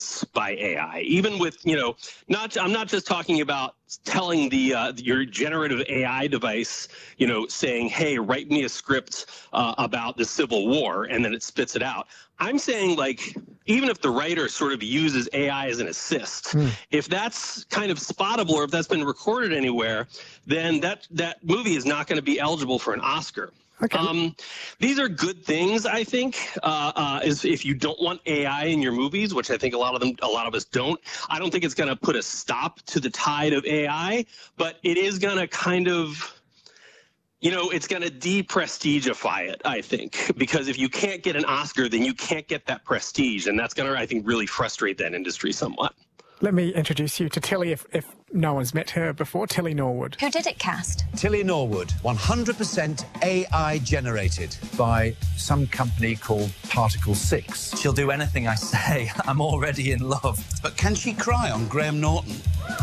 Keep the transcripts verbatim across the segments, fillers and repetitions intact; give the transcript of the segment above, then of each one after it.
by A I, even with, you know, not, I'm not just talking about telling the uh, your generative A I device, you know, saying, hey, write me a script uh, about the Civil War, and then it spits it out. I'm saying, like, even if the writer sort of uses A I as an assist, mm. if that's kind of spottable or if that's been recorded anywhere, then that, that movie is not going to be eligible for an Oscar. Okay. Um, these are good things, I think, uh, uh, is if you don't want A I in your movies, which I think a lot of them, a lot of us don't. I don't think it's going to put a stop to the tide of A I, but it is going to kind of, you know, it's going to de-prestigify it, I think, because if you can't get an Oscar, then you can't get that prestige, and that's going to, I think, really frustrate that industry somewhat. Let me introduce you to Tilly, if, if no one's met her before, Tilly Norwood. Who did it cast? Tilly Norwood, one hundred percent A I generated by some company called Particle six. She'll do anything I say. I'm already in love. But can she cry on Graham Norton?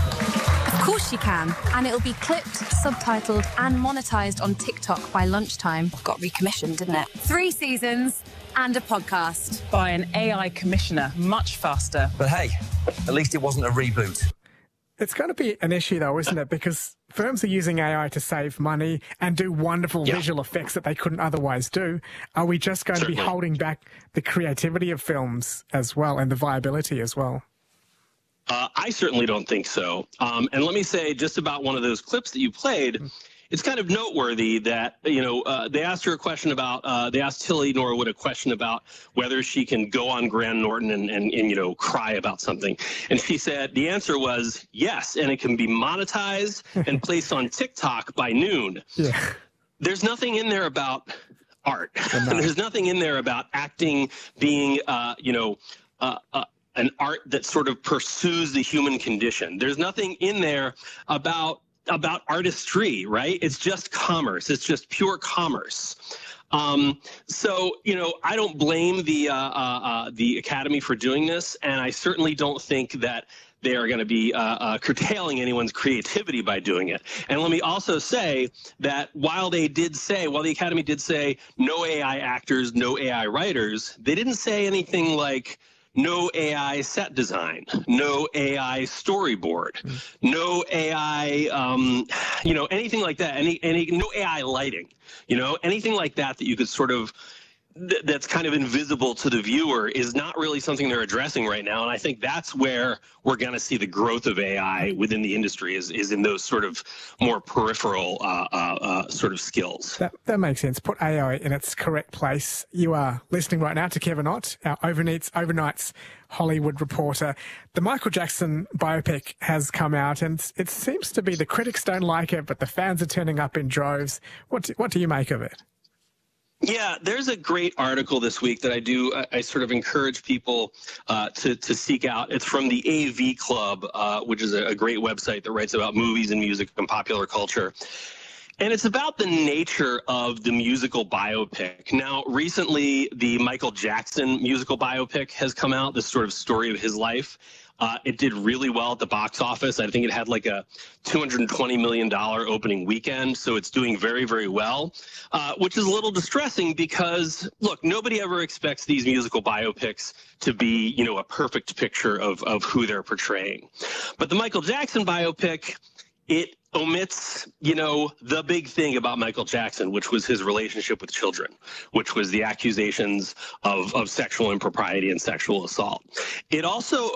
Of course she can, and it'll be clipped, subtitled and monetised on TikTok by lunchtime. Got recommissioned, didn't it? Three seasons and a podcast. By an A I commissioner, much faster. But hey, at least it wasn't a reboot. It's going to be an issue, though, isn't it? Because firms are using A I to save money and do wonderful yeah. visual effects that they couldn't otherwise do. Are we just going Certainly. to be holding back the creativity of films as well and the viability as well? Uh, I certainly don't think so. Um, and let me say just about one of those clips that you played, it's kind of noteworthy that, you know, uh, they asked her a question about, uh, they asked Tilly Norwood a question about whether she can go on Graham Norton and, and, and, you know, cry about something. And she said the answer was yes, and it can be monetized and placed on TikTok by noon. Yeah. There's nothing in there about art. There's nothing in there about acting being, uh, you know, uh, uh, an art that sort of pursues the human condition. There's nothing in there about about artistry, right? It's just commerce. It's just pure commerce. Um, so, you know, I don't blame the uh, uh, uh, the Academy for doing this, and I certainly don't think that they are going to be uh, uh, curtailing anyone's creativity by doing it. And let me also say that while they did say, while the Academy did say no A I actors, no A I writers, they didn't say anything like no A I set design, no A I storyboard, no A I, um, you know, anything like that, any, any, no A I lighting, you know, anything like that that you could sort of, th that's kind of invisible to the viewer is not really something they're addressing right now. And I think that's where we're going to see the growth of A I within the industry is, is in those sort of more peripheral uh, uh, uh, sort of skills. That, that makes sense. Put A I in its correct place. You are listening right now to Kevin Ott, our Overnights, Overnights Hollywood reporter. The Michael Jackson biopic has come out, and it seems to be the critics don't like it, but the fans are turning up in droves. What do, what do you make of it? Yeah, there's a great article this week that I do. I, I sort of encourage people uh, to, to seek out. It's from the A V Club, uh, which is a, a great website that writes about movies and music and popular culture. And it's about the nature of the musical biopic. Now, recently, the Michael Jackson musical biopic has come out, this sort of story of his life. Uh, it did really well at the box office. I think it had like a two hundred twenty million dollars opening weekend, so it's doing very, very well, uh, which is a little distressing because, look, nobody ever expects these musical biopics to be, you know, a perfect picture of, of who they're portraying. But the Michael Jackson biopic, it omits, you know, the big thing about Michael Jackson, which was his relationship with children, which was the accusations of, of sexual impropriety and sexual assault. It also